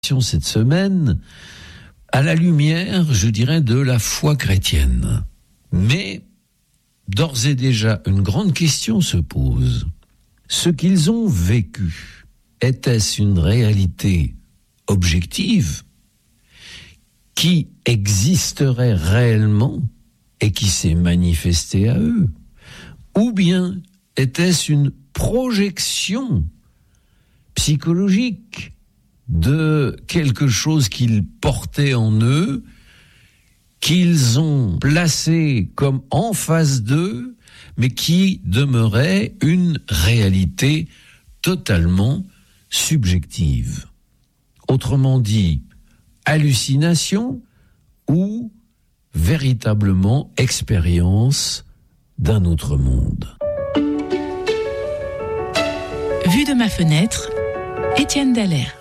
cette semaine à la lumière, je dirais, de la foi chrétienne. Mais d'ores et déjà, une grande question se pose. Ce qu'ils ont vécu, était-ce une réalité objective qui existerait réellement et qui s'est manifestée à eux? Ou bien était-ce une projection psychologique de quelque chose qu'ils portaient en eux, qu'ils ont placé comme en face d'eux, mais qui demeurait une réalité totalement subjective. Autrement dit, hallucination ou véritablement expérience d'un autre monde. Vue de ma fenêtre, Étienne Dallaire.